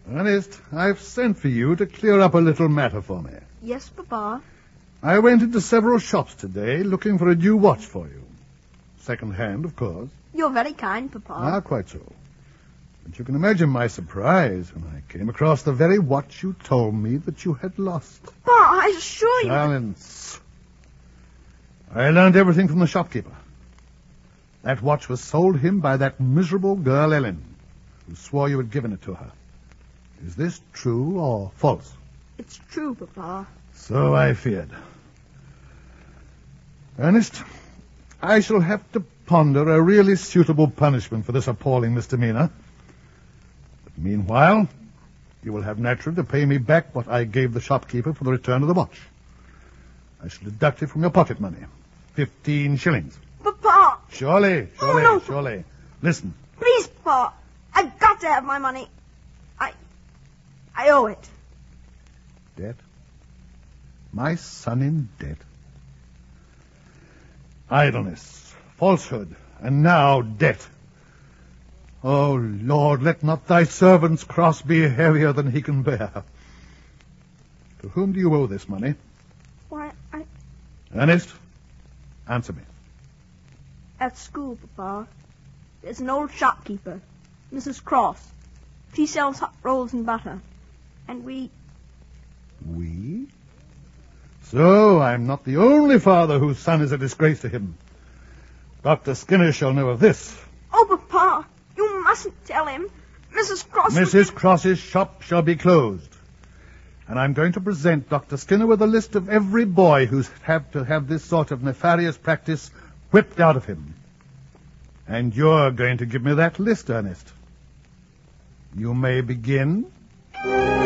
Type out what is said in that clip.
Ernest, I've sent for you to clear up a little matter for me. Yes, Papa. I went into several shops today looking for a new watch for you. Second-hand, of course. You're very kind, Papa. Quite so. But you can imagine my surprise when I came across the very watch you told me that you had lost. Papa, I assure you... Silence. I learned everything from the shopkeeper. That watch was sold him by that miserable girl Ellen, who swore you had given it to her. Is this true or false? It's true, Papa. So I feared. Ernest, I shall have to ponder a really suitable punishment for this appalling misdemeanor. But meanwhile, you will have naturally to pay me back what I gave the shopkeeper for the return of the watch. I shall deduct it from your pocket money. 15 shillings. Papa! Surely. No. Listen. Please, Papa. I've got to have my money. I owe it. Debt? My son in debt? Idleness, falsehood, and now debt. Oh, Lord, let not thy servant's cross be heavier than he can bear. To whom do you owe this money? Why, Ernest, answer me. At school, Papa. There's an old shopkeeper, Mrs. Cross. She sells hot rolls and butter. And we? So I'm not the only father whose son is a disgrace to him. Dr. Skinner shall know of this. Oh, Papa, you mustn't tell him. Mrs. Cross... Mrs. Cross's shop shall be closed. And I'm going to present Dr. Skinner with a list of every boy who's had to have this sort of nefarious practice whipped out of him. And you're going to give me that list, Ernest. You may begin.